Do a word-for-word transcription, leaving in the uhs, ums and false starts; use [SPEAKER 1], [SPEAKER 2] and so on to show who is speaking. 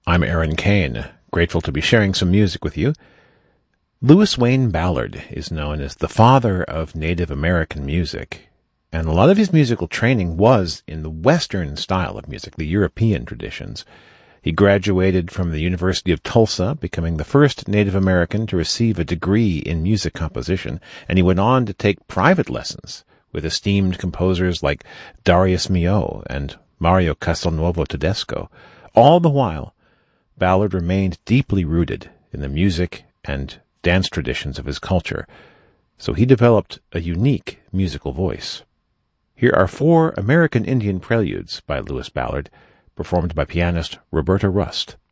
[SPEAKER 1] I'm Aaron Kane, grateful to be sharing some music with you. Louis Wayne Ballard is known as the father of Native American music, and a lot of his musical training was in the Western style of music, the European traditions. He graduated from the University of Tulsa, becoming the first Native American to receive a degree in music composition, and he went on to take private lessons with esteemed composers like Darius Milhaud and Mario Castelnuovo Tedesco. All the while, Ballard remained deeply rooted in the music and dance traditions of his culture, so he developed a unique musical voice. Here are four American Indian preludes by Louis Ballard, performed by pianist Roberta Rust.